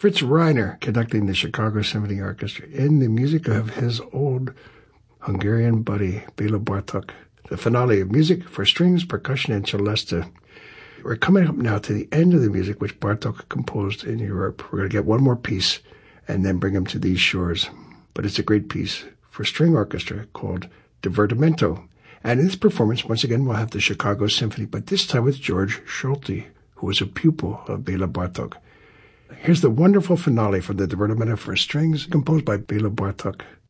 Fritz Reiner conducting the Chicago Symphony Orchestra in the music of his old Hungarian buddy, Bela Bartok. The finale of music for strings, percussion, and celesta. We're coming up now to the end of the music which Bartok composed in Europe. We're going to get one more piece and then bring him to these shores. But it's a great piece for string orchestra called Divertimento. And in this performance, once again, we'll have the Chicago Symphony, but this time with George Solti, who was a pupil of Bela Bartok. Here's the wonderful finale from the Divertimento for strings, composed by Bela Bartok.